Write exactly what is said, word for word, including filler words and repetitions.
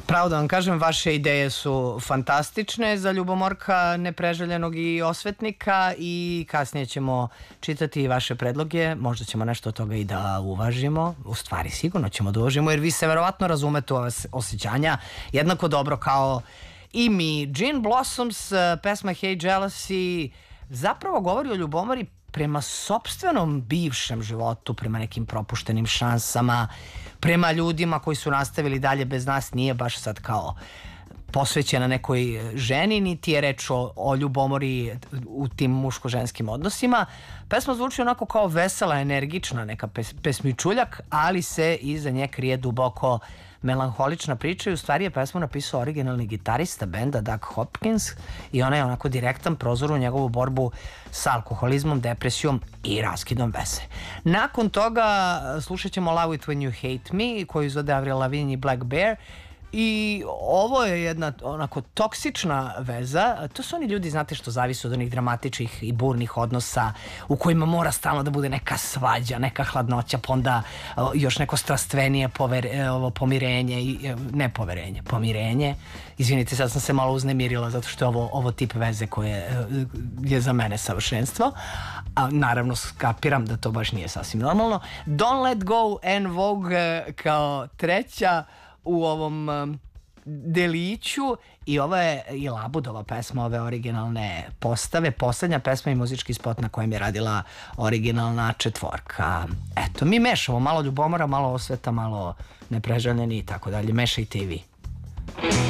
Pravo da vam kažem, vaše ideje su fantastične za ljubomorka nepreželjenog i osvetnika i kasnije ćemo čitati vaše predloge, možda ćemo nešto od toga i da uvažimo, u stvari sigurno ćemo da uvažimo jer vi se verovatno razumete ove osjećanja jednako dobro kao i mi. Gin Blossoms, pesma Hey Jealousy, zapravo govori o ljubomori prema sopstvenom bivšem životu, prema nekim propuštenim šansama, prema ljudima koji su nastavili dalje bez nas, nije baš sad kao posvećena nekoj ženi, niti je reč o, o ljubomori u tim muško-ženskim odnosima. Pesma zvuči onako kao vesela, energična neka pes, pesmičuljak, ali se iza nje krije duboko melanholična priča i u stvari je pesmu napisao originalni gitarista benda Doug Hopkins i ona je onako direktan prozor u njegovu borbu sa alkoholizmom, depresijom i raskidom veze. Nakon toga slušat ćemo Love It When You Hate Me koju izvode Avril Lavigne i Black Bear. I ovo je jedna onako toksična veza. To su oni ljudi, znate, što zavise od onih dramatičnih i burnih odnosa u kojima mora stalno da bude neka svađa, neka hladnoća, pa onda još neko strastvenije pover, ovo, pomirenje, ne poverenje, pomirenje. Izvinite, sad sam se malo uznemirila zato što je ovo, ovo tip veze koje je za mene savršenstvo. A naravno skapiram da to baš nije sasvim normalno. Don't Let Go, En Vogue kao treća u ovom um, deliću i ovo je i Labudova pesma ove originalne postave, poslednja pesma i muzički spot na kojem je radila originalna četvorka. Eto, mi mešamo malo ljubomora, malo osveta, malo nepreželjeni i tako dalje. Mešajte i vi.